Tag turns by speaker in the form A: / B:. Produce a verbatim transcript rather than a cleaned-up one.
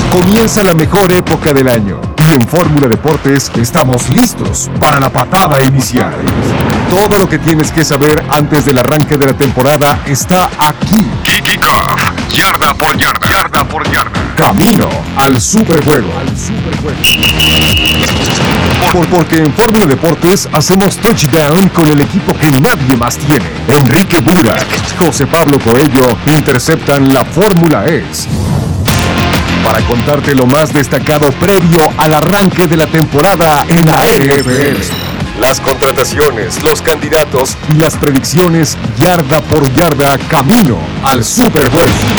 A: Comienza la mejor época del año y en Fórmula Deportes estamos listos para la patada inicial. Todo lo que tienes que saber antes del arranque de la temporada está aquí.
B: Kickoff, yarda por yarda, yarda por yarda.
A: Camino al Superjuego. Al Superjuego. Por, porque en Fórmula Deportes hacemos touchdown con el equipo que nadie más tiene. Enrique Burak, José Pablo Coello interceptan la Fórmula E. Para contarte lo más destacado previo al arranque de la temporada en la N F L. Las contrataciones, los candidatos y las predicciones yarda por yarda camino al Superjuego.